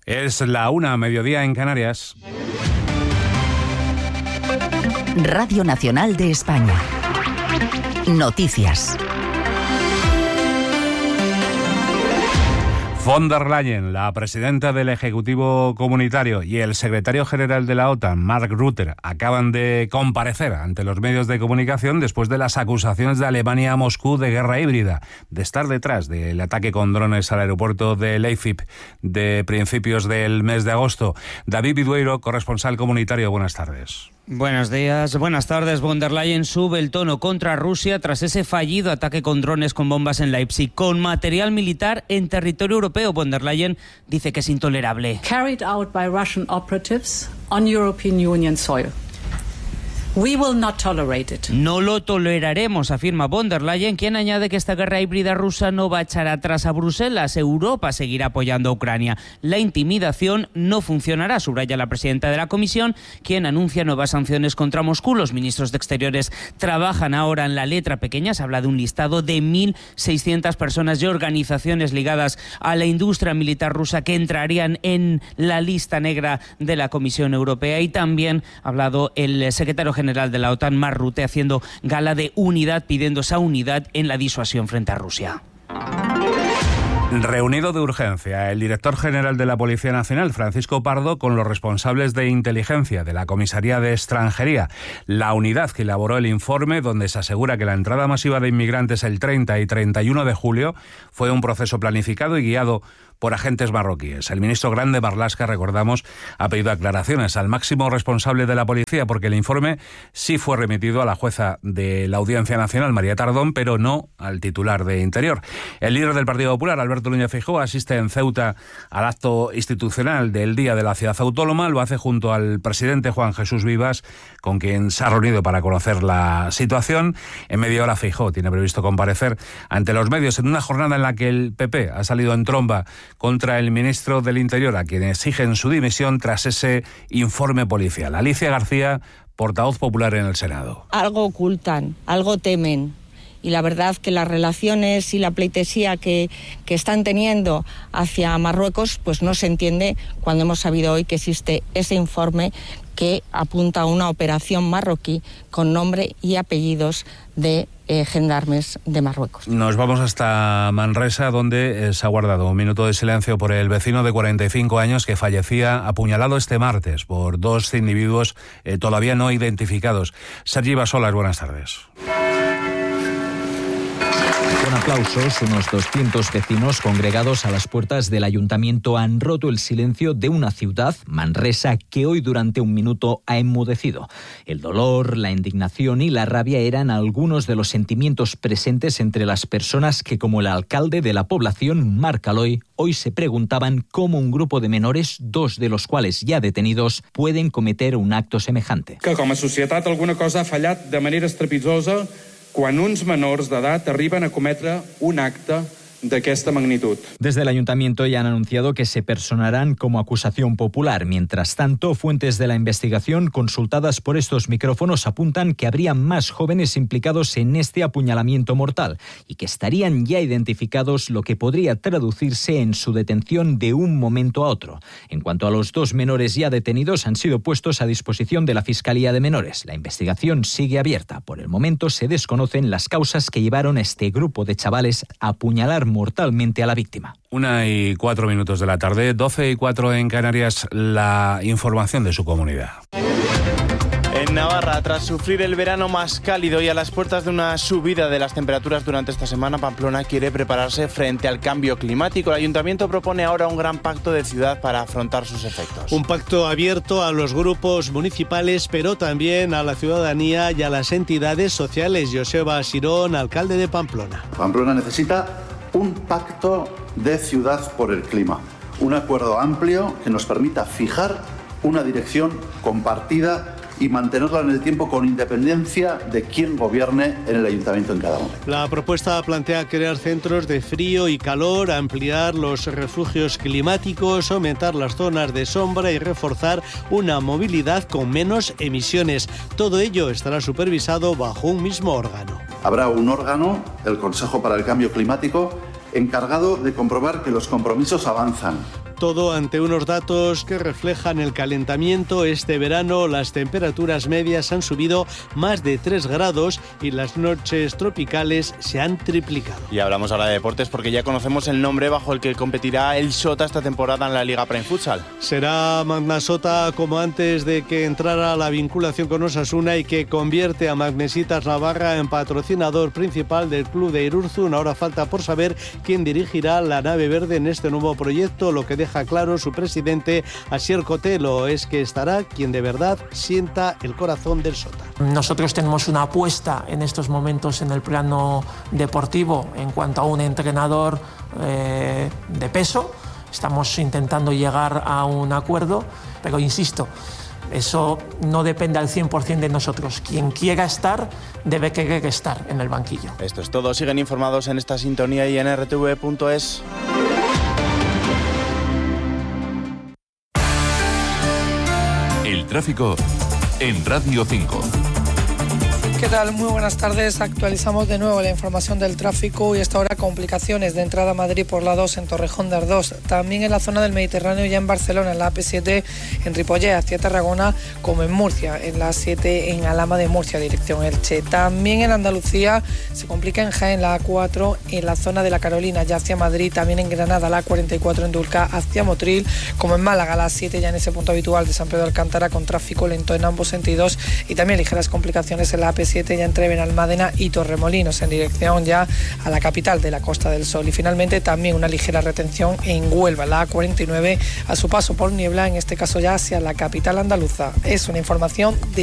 Es la 1:00, mediodía en Canarias. Radio Nacional de España. Noticias. Von der Leyen, la presidenta del Ejecutivo Comunitario, y el secretario general de la OTAN, Mark Rutte, acaban de comparecer ante los medios de comunicación después de las acusaciones de Alemania a Moscú de guerra híbrida, de estar detrás del ataque con drones al aeropuerto de Leipzig de principios del mes de agosto. David Vidueiro, corresponsal comunitario, buenas tardes. Buenos días, buenas tardes. Von der Leyen sube el tono contra Rusia tras ese fallido ataque con drones con bombas en Leipzig, con material militar en territorio europeo. Von der Leyen dice que es intolerable. Carried out by Russian operatives on European Union soil. We will not tolerate it. No lo toleraremos, afirma von der Leyen, quien añade que esta guerra híbrida rusa no va a echar atrás a Bruselas. Europa seguirá apoyando a Ucrania. La intimidación no funcionará, subraya la presidenta de la Comisión, quien anuncia nuevas sanciones contra Moscú. Los ministros de Exteriores trabajan ahora en la letra pequeña. Se habla de un listado de 1.600 personas y organizaciones ligadas a la industria militar rusa que entrarían en la lista negra de la Comisión Europea. Y también ha hablado el secretario general de la OTAN, Mark Rutte, haciendo gala de unidad, pidiendo esa unidad en la disuasión frente a Rusia. Reunido de urgencia el director general de la Policía Nacional, Francisco Pardo, con los responsables de inteligencia de la Comisaría de Extranjería, la unidad que elaboró el informe donde se asegura que la entrada masiva de inmigrantes el 30 y 31 de julio fue un proceso planificado y guiado por agentes marroquíes. El ministro Grande Marlaska, recordamos, ha pedido aclaraciones al máximo responsable de la policía porque el informe sí fue remitido a la jueza de la Audiencia Nacional, María Tardón, pero no al titular de Interior. El líder del Partido Popular, Alberto Núñez Feijóo, asiste en Ceuta al acto institucional del Día de la Ciudad Autónoma. Lo hace junto al presidente Juan Jesús Vivas, con quien se ha reunido para conocer la situación. En media hora Feijóo tiene previsto comparecer ante los medios en una jornada en la que el PP ha salido en tromba contra el ministro del Interior, a quien exigen su dimisión tras ese informe policial. Alicia García, portavoz popular en el Senado. Algo ocultan, algo temen. Y la verdad que las relaciones y la pleitesía que están teniendo hacia Marruecos, pues no se entiende cuando hemos sabido hoy que existe ese informe que apunta a una operación marroquí con nombre y apellidos de gendarmes de Marruecos. Nos vamos hasta Manresa, donde se ha guardado un minuto de silencio por el vecino de 45 años que fallecía apuñalado este martes por dos individuos todavía no identificados. Sergi Basolas, buenas tardes. Con aplausos, unos 200 vecinos congregados a las puertas del ayuntamiento han roto el silencio de una ciudad, Manresa, que hoy durante un minuto ha enmudecido. El dolor, la indignación y la rabia eran algunos de los sentimientos presentes entre las personas que, como el alcalde de la población, Marc Aloy, hoy se preguntaban cómo un grupo de menores, dos de los cuales ya detenidos, pueden cometer un acto semejante. Que com a societat alguna cosa ha fallat de manera estrepitosa quan uns menors d'edat arriben a cometre un acte d'aquesta magnitud. Desde el ayuntamiento ya han anunciado que se personarán como acusación popular. Mientras tanto, fuentes de la investigación consultadas por estos micrófonos apuntan que habría más jóvenes implicados en este apuñalamiento mortal y que estarían ya identificados, lo que podría traducirse en su detención de un momento a otro. En cuanto a los dos menores ya detenidos, han sido puestos a disposición de la Fiscalía de Menores. La investigación sigue abierta. Por el momento se desconocen las causas que llevaron a este grupo de chavales a apuñalar mortalmente a la víctima. 1:04 de la tarde, 12:04 en Canarias, la información de su comunidad. En Navarra, tras sufrir el verano más cálido y a las puertas de una subida de las temperaturas durante esta semana, Pamplona quiere prepararse frente al cambio climático. El ayuntamiento propone ahora un gran pacto de ciudad para afrontar sus efectos. Un pacto abierto a los grupos municipales, pero también a la ciudadanía y a las entidades sociales. Joseba Sirón, alcalde de Pamplona. Pamplona necesita un pacto de ciudad por el clima, un acuerdo amplio que nos permita fijar una dirección compartida y mantenerla en el tiempo con independencia de quién gobierne en el ayuntamiento en cada momento. La propuesta plantea crear centros de frío y calor, ampliar los refugios climáticos, aumentar las zonas de sombra y reforzar una movilidad con menos emisiones. Todo ello estará supervisado bajo un mismo órgano. Habrá un órgano, el Consejo para el Cambio Climático, encargado de comprobar que los compromisos avanzan, Todo ante unos datos que reflejan el calentamiento. Este verano las temperaturas medias han subido más de 3 grados y las noches tropicales se han triplicado. Y hablamos ahora de deportes porque ya conocemos el nombre bajo el que competirá el Sota esta temporada en la Liga Prime Futsal. Será Magna Sota como antes de que entrara la vinculación con Osasuna y que convierte a Magnesitas Navarra en patrocinador principal del club de Irurzun. Ahora falta por saber quién dirigirá la nave verde en este nuevo proyecto. Lo que deja claro su presidente, Asier Cotelo, es que estará quien de verdad sienta el corazón del Sota. Nosotros tenemos una apuesta en estos momentos en el plano deportivo en cuanto a un entrenador de peso. Estamos intentando llegar a un acuerdo, pero insisto, eso no depende al 100% de nosotros. Quien quiera estar, debe querer estar en el banquillo. Esto es todo. Siguen informados en esta sintonía y en rtv.es. El tráfico en Radio 5. ¿Qué tal? Muy buenas tardes. Actualizamos de nuevo la información del tráfico y hasta ahora complicaciones de entrada a Madrid por la 2 en Torrejón de Ardoz. También en la zona del Mediterráneo, ya en Barcelona, en la AP7 en Ripollet hacia Tarragona, como en Murcia, en la 7 en Alhama de Murcia, dirección Elche. También en Andalucía se complica en Jaén, la A4 en la zona de la Carolina, ya hacia Madrid. También en Granada, la A44 en Dulca hacia Motril, como en Málaga, la 7 ya en ese punto habitual de San Pedro de Alcántara, con tráfico lento en ambos sentidos. Y también ligeras complicaciones en la AP7 ya entre Benalmádena y Torremolinos, en dirección ya a la capital de la Costa del Sol. Y finalmente también una ligera retención en Huelva, la A49, a su paso por Niebla, en este caso ya hacia la capital andaluza. Es una información de